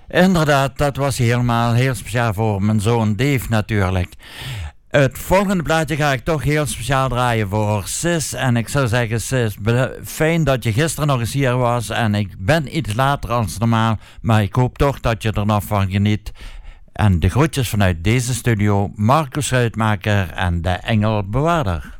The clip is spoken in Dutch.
Inderdaad, dat was heel speciaal voor mijn zoon Dave natuurlijk. Het volgende plaatje ga ik toch heel speciaal draaien voor Sis. En ik zou zeggen, Sis, fijn dat je gisteren nog eens hier was. En ik ben iets later als normaal, maar ik hoop toch dat je er nog van geniet. En de groetjes vanuit deze studio, Marcus Schuitmaker en de Engelbewaarder.